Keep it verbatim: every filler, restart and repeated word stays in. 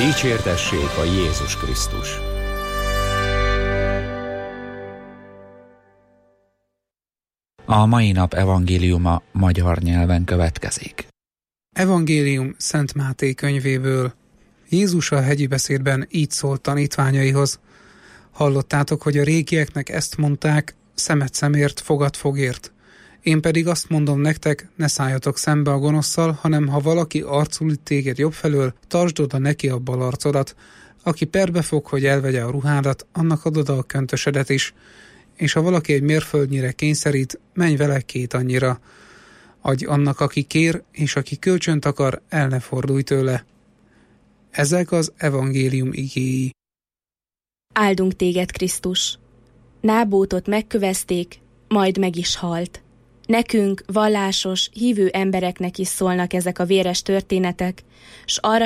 Dicsértessék a Jézus Krisztus! A mai nap evangéliuma magyar nyelven következik. Evangélium Szent Máté könyvéből. Jézus a hegyi beszédben így szólt tanítványaihoz. Hallottátok, hogy a régieknek ezt mondták, szemet szemért, fogad fogért. Én pedig azt mondom nektek, ne szálljatok szembe a gonoszszal, hanem ha valaki arcul üt téged jobb felől, tartsd oda neki a bal arcodat. Aki perbe fog, hogy elvegye a ruhádat, annak adod a köntösedet is. És ha valaki egy mérföldnyire kényszerít, menj vele két annyira. Adj annak, aki kér, és aki kölcsönt akar, el ne fordulj tőle. Ezek az evangélium igéi. Áldunk téged, Krisztus! Nábótot megkövezték, majd meg is halt. Nekünk, vallásos, hívő embereknek is szólnak ezek a véres történetek, s arra